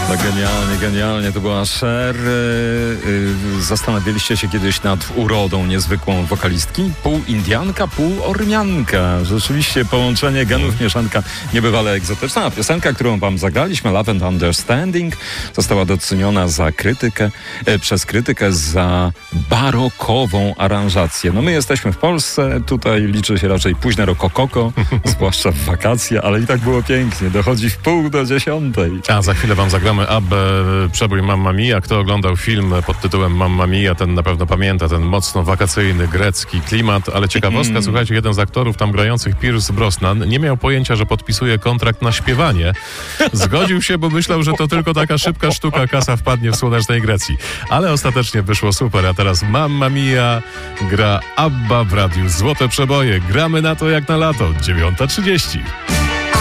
No genialnie, to była Cher. Zastanawialiście się kiedyś nad urodą niezwykłą wokalistki? Pół Indianka, pół Ormianka. Rzeczywiście połączenie genów, mieszanka niebywale egzotyczna. A piosenka, którą wam zagraliśmy, Love and Understanding, została doceniona przez krytykę za barokową aranżację. No my jesteśmy w Polsce, tutaj liczy się raczej późne rokokoko, zwłaszcza w wakacje, ale i tak było pięknie. Dochodzi w 9:30. A za chwilę wam zagramy przebój Mamma Mia. Kto oglądał film pod tytułem Mamma Mia, ten na pewno pamięta ten mocno wakacyjny, grecki klimat, ale ciekawostka, słuchajcie, jeden z aktorów tam grających, Pierce Brosnan, nie miał pojęcia, że podpisuje kontrakt na śpiewanie. Zgodził się, bo myślał, że to tylko taka szybka sztuka, kasa wpadnie w słonecznej Grecji. Ale ostatecznie wyszło super, a teraz Mamma Mia gra ABBA w radiu Złote Przeboje. Gramy na to jak na lato, 9:30.